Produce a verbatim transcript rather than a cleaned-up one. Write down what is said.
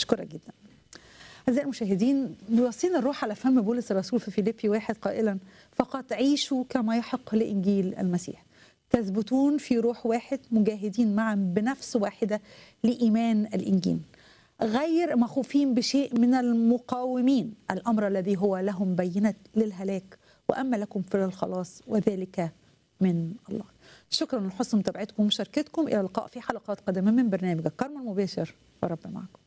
أشكرك جدا. أعزائي المشاهدين، بيوصينا الروح على فم بولس الرسول في فيليبي واحد قائلا: فقد عيشوا كما يحق لإنجيل المسيح، تثبتون في روح واحد، مجاهدين معا بنفس واحدة لإيمان الإنجيل، غير مخوفين بشيء من المقاومين الأمر الذي هو لهم بينة للهلاك، وأما لكم في الخلاص وذلك من الله. شكرا لحسن متابعتكم ومشاركتكم. إلى اللقاء في حلقات قادمة من برنامج الكرم المباشر، ورب معكم.